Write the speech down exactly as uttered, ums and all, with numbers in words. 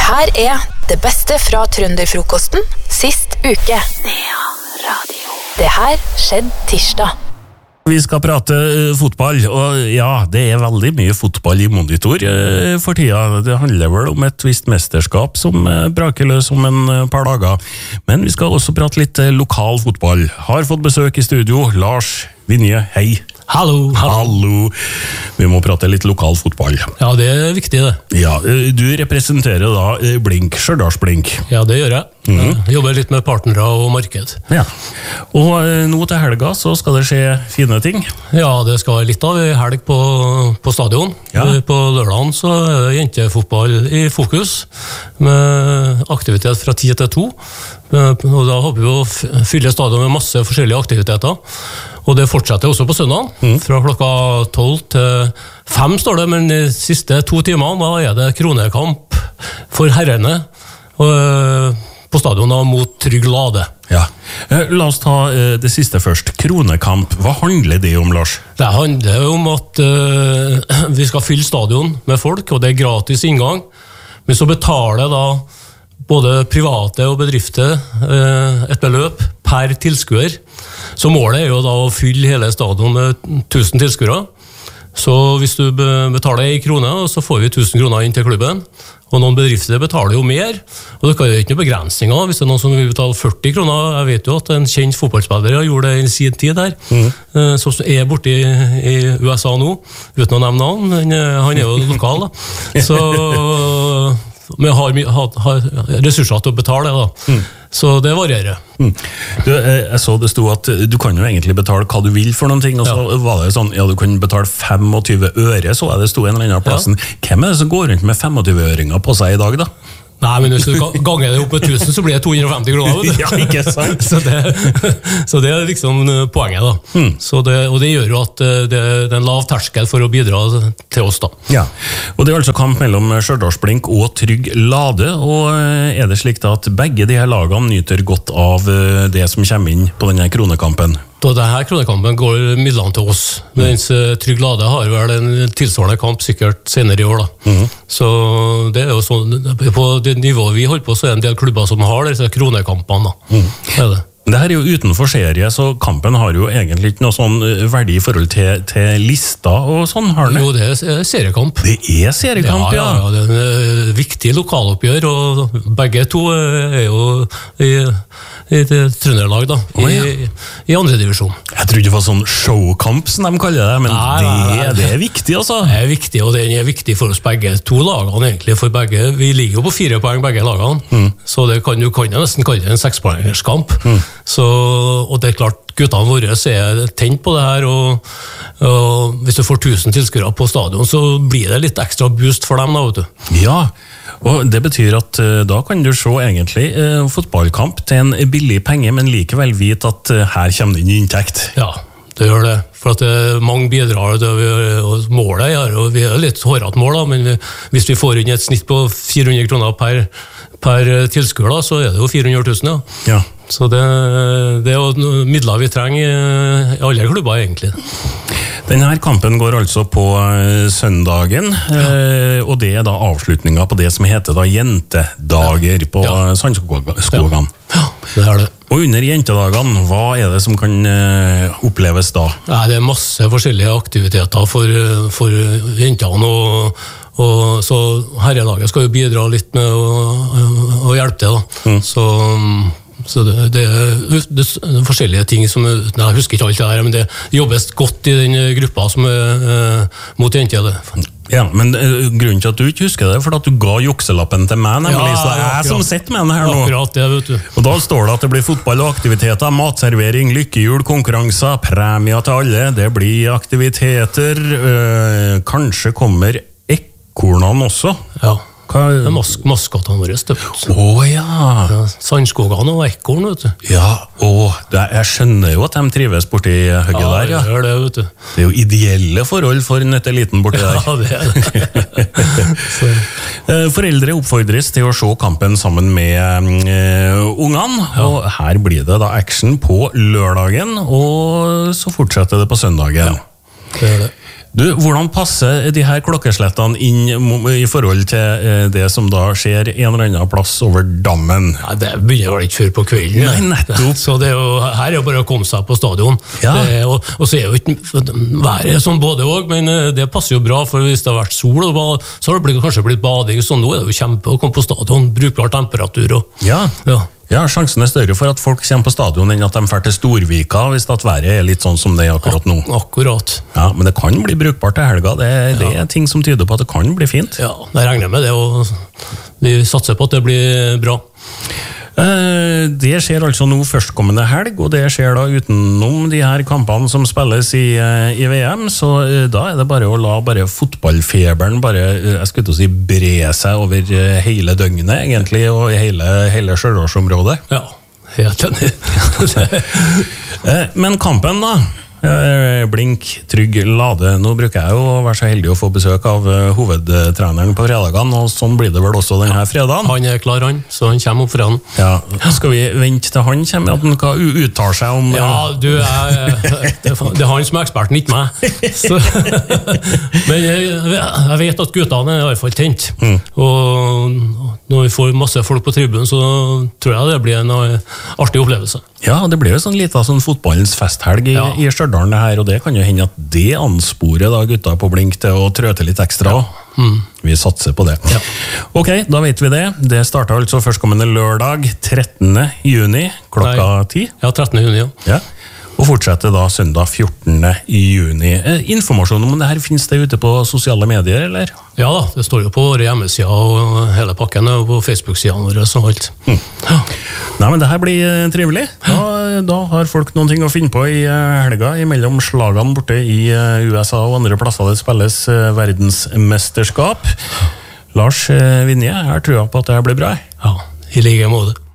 her er det beste fra trønderfrokosten sist uke. Nea Radio. Det her skjedde tirsdag. Vi skal prate uh, fotball, og ja, det er veldig mye fotball i monitor uh, for tida. Det handler vel om et visst mesterskap som uh, braker løs om en uh, par dager. Men vi skal også prate litt uh, lokal fotball. Har fått besøk i studio, Lars Vinje, hei. Hallo. Hallo. Vi må prate litt lokal fotball. Ja, det er viktig det. Ja, du representerer da Blink, Stjørdals Blink. Ja, det gjør jeg. Mm-hmm. Jeg jobber litt med partnere og marked. Ja, og nå til helga så skal det skje fine ting. Ja, det skal være litt av helg på, på stadion. Ja. På lørdagen så er det jentefotball i fokus, med aktivitet fra ti til to. Og da håper vi å fylle stadion med masse forskjellige aktiviteter. Og det fortsetter også på søndagen, mm. fra klokka tolv til fem står det, men de siste to timene da er det kronekamp for herrene på stadion da, mot Trygg Lade. Ja. La oss ta det siste først. Kronekamp, hva handler det om, Lars? Det handler om at uh, vi skal fylle stadion med folk, og det er gratis inngang. Men så betaler da både private og bedrifter uh, et beløp per tilskuer. Så målet er jo da å fylle hele stadion med tusen tilskuere. Så hvis du betaler en krone, så får vi tusen kroner inn til klubben. Og noen bedrifter betaler jo mer, og det kan jo ikke noen begrensninger. Hvis det er noen som vil betale førti kroner, jeg vet jo at en kjent fotballspiller gjorde det i sin tid der, mm. som er borte i, i U S A nå, uten å nevne navn, men han er jo lokal da. Så vi har, har, har ressurser til å betale da. Mm. Så det varierer. Mm. Du, jeg så det stod at du kan jo egentlig betale hva du vil for noen ting, og så ja. Var det sånn, ja, du kan betale tjuefem øre, så er det stod en eller annen plassen. Ja. Hvem er det som går rundt med tjuefem-øringer på seg i dag da? Nei, men hvis du ganger det opp med tusen, så blir det to hundre og femti kroner. Ja, ikke sant? så, det, så det er liksom poenget da. Mm. Så det, og det gjør jo at det, det er en lav terskel for å bidra til oss da. Ja, og det er altså kamp mellom Stjørdals Blink og Trygg Lade, og er det slik da at begge de her lagene nyter godt av det som kommer inn på denne kronekampen? Da denne kronekampen går midlene til oss, mens Trygg Lade har vel en tilsvarende kamp sikkert senere i år da. Mm. Så det er jo sånn, på det nivået vi holder på, så er det en del klubber som har disse kronekampene da. Mm. Det er det. Det her er jo utenfor serie, så kampen har jo egentlig ikke noe sånn verdi i forhold til, til lister og sånn, har den? Jo, det er seriekamp. Det er seriekamp, ja. Ja, ja, det er en viktig lokaloppgjør, og begge to er jo i, i et trønderlag da, i, oh, ja. i andre divisjon. Jeg trodde det var sånn showkamp som de kaller det, men nei, det, nei, nei. Det er viktig altså. Det er viktig, og det er viktig for oss begge to lagene egentlig, for begge, vi ligger jo på fire poeng begge lagene, mm. så det kan du kan jo nesten kalle det en sekspoengerskamp. Mm. Så, og det er klart, guttene våre er tent på det her, og, og hvis du får tusen tilskuere på stadion, så blir det litt ekstra boost for dem da, vet du. Ja, og det betyr at uh, da kan du se egentlig uh, fotballkamp til en billig penge, men likevel vite at uh, her kommer det inn inntekt. Ja, det gjør det. For at uh, mange bidrar til og målet, ja, og vi er litt hårete mål da, men vi, hvis vi får inn et snitt på fire hundre kroner per, per tilskuer da, så er det jo fire hundre tusen, ja. Ja. Så det, det er jo midler vi trenger i alle klubber egentlig. Denne kampen går altså på søndagen, ja. eh, og det er da avslutningen på det som heter da jentedager på ja. Sandskogan. Ja. ja, det er det. Og under jentedagene, hva er det som kan eh, oppleves da? Ja, det er masse forskjellige aktiviteter for, for jentene, og, og så herrelaget skal jo bidra litt med å, å hjelpe til da. Mm. Så... Så det, det, det, det er forskjellige ting som, jeg husker ikke alt det her, men det jobbes godt i den gruppa som er eh, mot jenter. Ja, men uh, grunnen til at du ikke husker det, for at du ga jukselappen til meg, nemlig, ja, så det er jeg som sitter med den her nå. Akkurat det, vet du. Og da står det at det blir fotball og aktiviteter, matservering, lykkehjul, konkurranser, premier til alle, det blir aktiviteter, uh, kanskje kommer ekornene også. Ja. Det er mask maskotene våre. Åh, ja. ja. Sandskogene og ekorn, vet du. Ja, og det, jeg skjønner jo at de trives borti høgget ja, der, ja. Det er det, vet du. Det er jo ideelle forhold for nøtteliten borti der. Ja, det er det. Foreldre oppfordres til å se kampen sammen med uh, ungene, ja. Og her blir det da action på lørdagen, og så fortsetter det på søndagen. Ja, det er det. Du, hvordan passer de her klokkeslettene inn i forhold til det som da skjer en eller annen plass over dammen? Ja, det begynner vel ikke før på kvelden. Nei, nettopp. Så det er jo, her er jo bare å komme seg på stadion. Ja. Det, og, og så er jo ikke været sånn både og, men det passer jo bra, for hvis det har vært sol, så har det blitt, kanskje blitt bading, så nå er det jo kjempe å komme på stadion, brukbar temperatur. Og, Ja. ja. Ja, sjansen er større for at folk kommer på stadion enn at de fer til Storvika hvis at været er litt sånn som det er akkurat nå. Akkurat. Ja, men det kan bli brukbart til helga. Det, det er ting som tyder på at det kan bli fint. Ja, jeg regner med det, og vi satser på at det blir bra. Eh, Det skjer altså nå førstkommende helg, og det skjer da utenom de her kampene som spilles i, eh, i V M, så eh, da er det bare å la bare fotballfeberen bare, eh, jeg skulle til å si, bre seg over eh, hele døgnet, egentlig, og i hele, hele Stjørdalsområdet. Ja, helt enig. Eh, Men kampen da, eh, Blink, Trygg, Lade. Nå bruker jeg jo å være så heldig å få besøk av eh, hovedtreneren på fredagene, og sånn blir det vel også denne fredagen. Han er klar, han, så han kommer opp for han. Ja, skal vi vente til han kommer, at han kan u- uttale seg om... Ja, du, jeg, det, det er han som er eksperten, ikke meg. Så, men jeg, jeg vet at guttene er i hvert fall tent. Mm. Og når vi får masse folk på tribunen, så tror jeg det blir en eh, artig opplevelse. Ja, det blir jo sånn litt av sånn fotballens festhelg i, Ja. i Stjørdalen det her, og det kan jo hende at det ansporer da gutta på Blink til å trø til litt ekstra. Vi satser på det. Ja. Ok, da vet vi det. Det starter altså førstkommende lørdag, trettende juni, klokka ti. Ja, trettende juni, ja. Ja. Og fortsetter da søndag fjortende juni. Eh, informasjon om det her finnes det ute på sosiale medier, eller? Ja da, det står jo på våre hjemmesider og hele pakken, og på Facebook-sidene våre og alt. Ja. Nei, men det her blir eh, trivelig. Da, da har folk noen ting å finne på i eh, helga, imellom slagene borte i eh, U S A og andre plasser det spilles eh, verdensmesterskap. Lars eh, Vinje, jeg har trua på at det her blir bra. Ja, i like måte.